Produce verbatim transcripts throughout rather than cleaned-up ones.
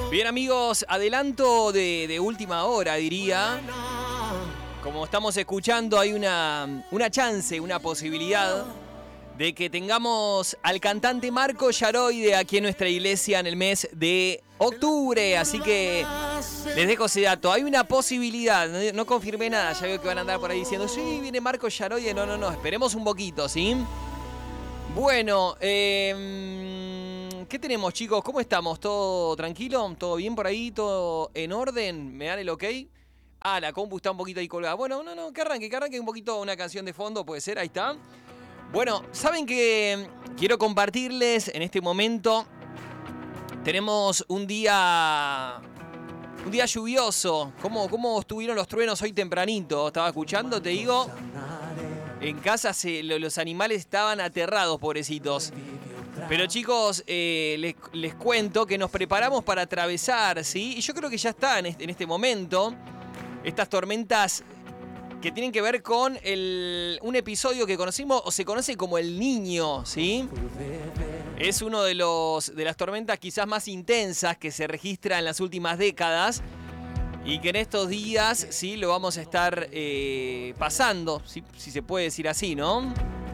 Bien, amigos, adelanto de, de última hora, diría. Como estamos escuchando, hay una, una chance, una posibilidad de que tengamos al cantante Marco Yaroide aquí en nuestra iglesia en el mes de octubre. Así que les dejo ese dato. Hay una posibilidad, no, no confirmé nada. Ya veo que van a andar por ahí diciendo, sí, viene Marco Yaroide. No, no, no, esperemos un poquito, ¿sí? Bueno, eh, ¿qué tenemos, chicos? ¿Cómo estamos? ¿Todo tranquilo? ¿Todo bien por ahí? ¿Todo en orden? ¿Me dan el ok? Ah, la compu está un poquito ahí colgada. Bueno, no, no, que arranque, que arranque un poquito una canción de fondo, puede ser, ahí está. Bueno, saben que quiero compartirles en este momento. Tenemos un día, un día lluvioso. ¿Cómo, cómo estuvieron los truenos hoy tempranito? Estaba escuchando, te digo. En casa se, lo, los animales estaban aterrados, pobrecitos. Pero chicos, eh, les, les cuento que nos preparamos para atravesar, ¿sí? Y yo creo que ya está en este, en este momento. Estas tormentas que tienen que ver con el, un episodio que conocimos o se conoce como el Niño, ¿sí? Es uno de los de las tormentas quizás más intensas que se registra en las últimas décadas y que en estos días, sí, lo vamos a estar eh, pasando, ¿sí? Si se puede decir así, ¿no?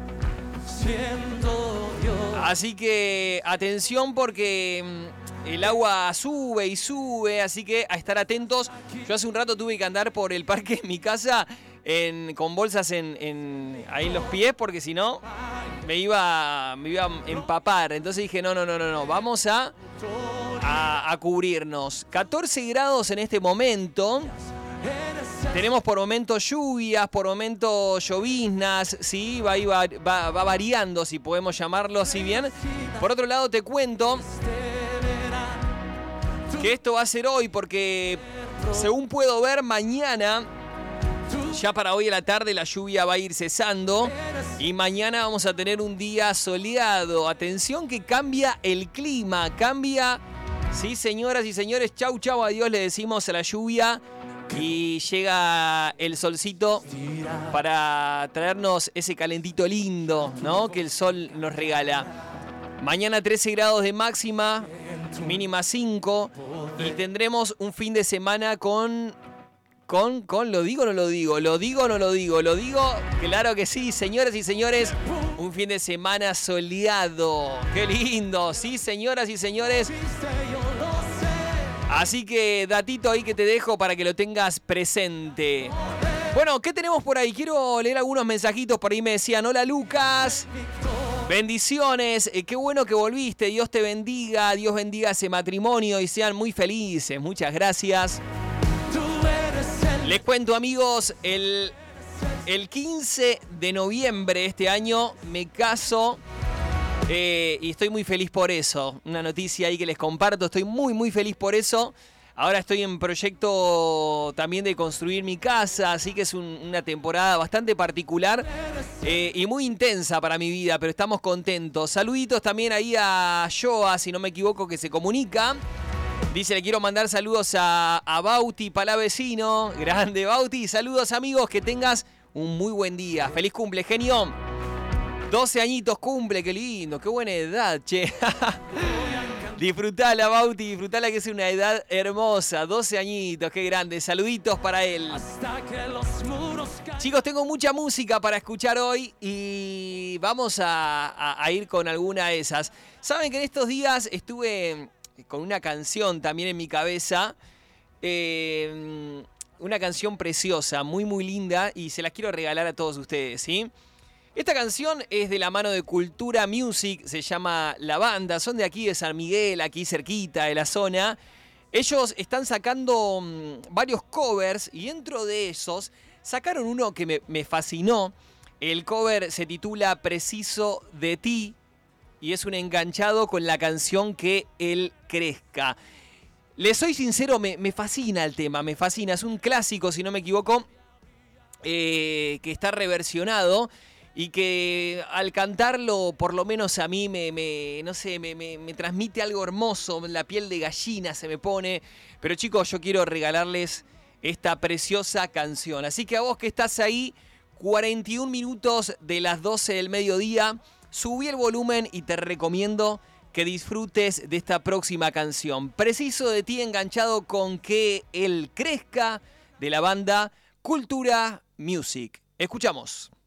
Así que atención porque el agua sube y sube, así que a estar atentos. Yo hace un rato tuve que andar por el parque en mi casa en, con bolsas en, en, ahí en los pies porque si no me iba, me iba a empapar. Entonces dije, no, no, no, no, no, vamos a, a, a cubrirnos. catorce grados en este momento. Tenemos por momentos lluvias, por momentos lloviznas, ¿sí? Va, va, va, va variando, si podemos llamarlo así bien. Por otro lado, te cuento que esto va a ser hoy porque, según puedo ver, mañana, ya para hoy a la tarde, la lluvia va a ir cesando y mañana vamos a tener un día soleado. Atención que cambia el clima, cambia, sí, señoras y señores, chau, chau, adiós, le decimos a la lluvia. Y llega el solcito para traernos ese calentito lindo, ¿no? Que el sol nos regala. Mañana trece grados de máxima, mínima cinco. Y tendremos un fin de semana con... Con, con, ¿lo digo o no lo digo? ¿Lo digo o no lo digo? ¿Lo digo? Claro que sí, señoras y señores. Un fin de semana soleado. ¡Qué lindo! Sí, señoras y señores. Así que datito ahí que te dejo para que lo tengas presente. Bueno, ¿qué tenemos por ahí? Quiero leer algunos mensajitos. Por ahí me decían, hola Lucas, bendiciones, eh, qué bueno que volviste, Dios te bendiga, Dios bendiga ese matrimonio y sean muy felices, muchas gracias. Les cuento, amigos, el, el quince de noviembre de este año me caso. Eh, y estoy muy feliz por eso. Una noticia ahí que les comparto. Estoy muy, muy feliz por eso. Ahora estoy en proyecto también de construir mi casa. Así que es un, una temporada bastante particular eh, y muy intensa para mi vida. Pero estamos contentos. Saluditos también ahí a Joa, si no me equivoco, que se comunica. Dice, le quiero mandar saludos a, a Bauti, Palavecino. Grande Bauti. Saludos, amigos. Que tengas un muy buen día. Feliz cumple, genio. doce añitos cumple, qué lindo, qué buena edad, che. Disfrutala, Bauti, disfrutala que es una edad hermosa. doce añitos, qué grande. Saluditos para él. Chicos, tengo mucha música para escuchar hoy y vamos a, a, a ir con alguna de esas. Saben que en estos días estuve con una canción también en mi cabeza. Eh, una canción preciosa, muy, muy linda y se las quiero regalar a todos ustedes, ¿sí? Esta canción es de la mano de Cultura Music, se llama La Banda, son de aquí de San Miguel, aquí cerquita de la zona. Ellos están sacando mmm, varios covers y dentro de esos sacaron uno que me, me fascinó. El cover se titula Preciso de ti y es un enganchado con la canción Que Él Crezca. Les soy sincero, me, me fascina el tema, me fascina. Es un clásico, si no me equivoco, eh, que está reversionado. Y que al cantarlo, por lo menos a mí, me, me no sé, me, me, me transmite algo hermoso. La piel de gallina se me pone. Pero chicos, yo quiero regalarles esta preciosa canción. Así que a vos que estás ahí, cuarenta y un minutos de las doce del mediodía, subí el volumen y te recomiendo que disfrutes de esta próxima canción. Preciso de ti, enganchado con Que Él Crezca, de la banda Cultura Music. Escuchamos.